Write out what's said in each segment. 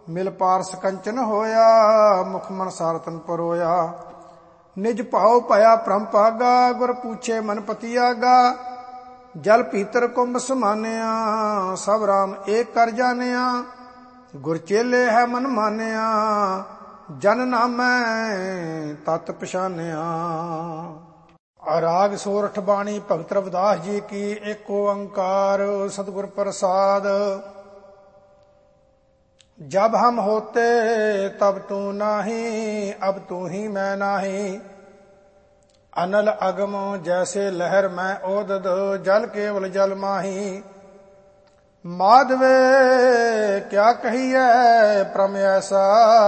ਮਿਲ ਪਾਰਸ ਕੰਚਨ ਹੋਇਆ, ਮੁਖ ਮਨ ਸਾਰਤਨ ਪਰੋਇਆ। ਨਿਜ ਭਾਉ ਭਇਆ ਭ੍ਰਮ ਭਾਗਾ, ਗੁਰ ਪੂਛੇ ਮਨ ਪਤੀ ਆਗਾ। ਜਲ ਭੀਤਰ ਕੁੰਭ ਸਮਾਨਿਆ, ਸਭ ਰਾਮ ਏਕ ਕਰ ਜਾਣਿਆ। ਗੁਰ ਚੇਲੇ ਹੈ ਮਨ ਮਾਨਿਆ, ਜਨ ਨਾਮੈ ਤਤ ਪਛਾਨਿਆ। ਰਾਗ ਸੋਰਠ ਬਾਣੀ ਭਗਤ ਰਵਿਦਾਸ ਜੀ ਕੀ। ਏਕ ਓੰਕਾਰ सतगुर प्रसाद। जब हम होते तब तू नाही, अब तू ही मैं नाही। अनल अगम जैसे लहर मैं ओदद, जल केवल जल माही। माधवे क्या कहिए प्रम ऐसा,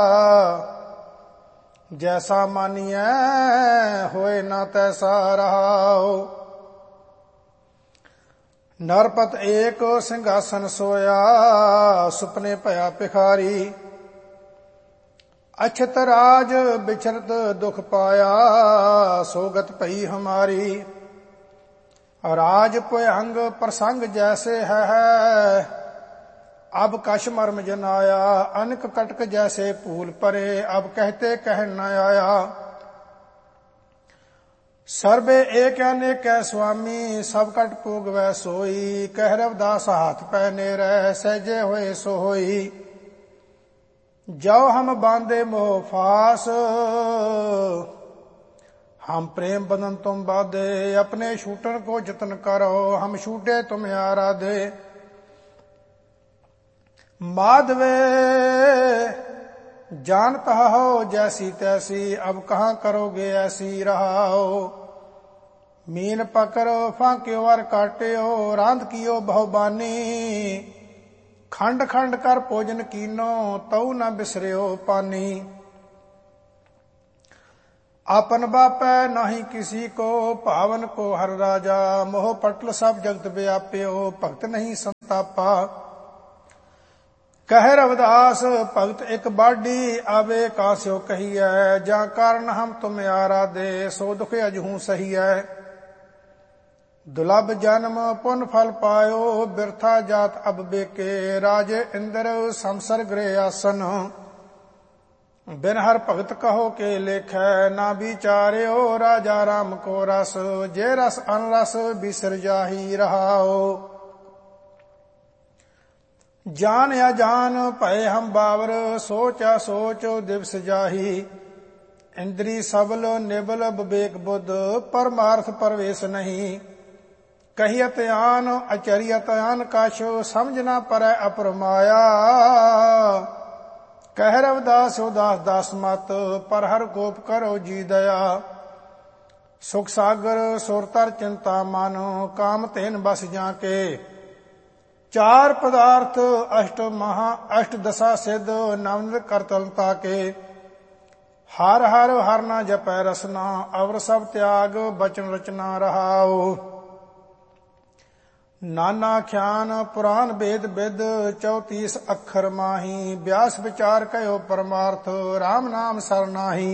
जैसा मानिए होए ना तैसा रहाओ। नरपत एक सिंहासन सोया, सुपने भया भिखारी। अछत राज बिछरत दुख पाया, सोगत भई हमारी। राज भयंग प्रसंग जैसे है, अब कश मर्म जनाया। अनक कटक जैसे फूल परे, अब कहते कहन न आया। सर्बे एक अनेक स्वामी, सब कट पूग वै सोई। कह रविदास हाथ पै नेरै, सहजे होए सो होई। जौ हम बांधे मोह फास, हम प्रेम बंधन तुम बाधे। अपने छूटन को जतन करो, हम छूटे तुम आराधे। माधवे जानता हो जैसी तैसी, अब कहाँ करोगे ऐसी रहाओ। मीन पकड़ो फांक्यो वर काट्यो, रांध कियो बहुबानी। खंड खंड कर भोजन कीनो, तऊ न बिसरियो पानी। आपन बापै नाही किसी को, पावन को हर राजा। मोह पटल सब जगत व्याप्यो, भगत नहीं संतापा। कह रविदास भगत एक बाडी, आवे कास्यो कहिए। जा कारण हम तुम आराधे, सो दुख अजहू सही है। दुलभ जन्म पुन फल पायो, बिरथा जात अब बेके। राजे इंद्र समसर गृह आसन, बिन हर भगत कहो के लेखै। ना विचार्यो राजा राम को रस, जे रस अनरस बिसर जाही रहाओ। जान अजान भय हम बावर, सोच असोच दिवस जाही। इंद्री सबल निबल विवेक बुद्ध, परमार्थ परवेश नहीं। कहियत आन अचरियत आन कछ, समझ ना परै अपरमाया। कह रविदास उदास दास मत, पर हर गोप करो जी दया। सुख सागर सुरतर चिंता मानो, काम तेन बस जाके। चार पदार्थ अष्ट महा अष्ट दशा सिद्ध, नवनित करतलता के। हर हर हर ना जपै रसना, अवर सब त्याग बचन रचना रहाओ। नाना ख्यान पुराण वेद विद, 34 अखर माही। व्यास विचार कयो परमार्थ, राम नाम सरनाही।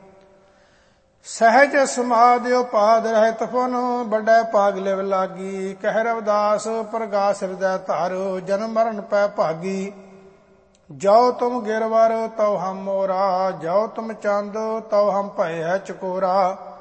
सहज समाधि उपाद रहत पुन, बड़ै पाग लिव लागी। कह रविदास प्रगास हृदय तारो, जन्म मरण पै भागी। जो तुम गिरवर तव हम मोरा, जो तुम चंद तव हम भय है चकोरा।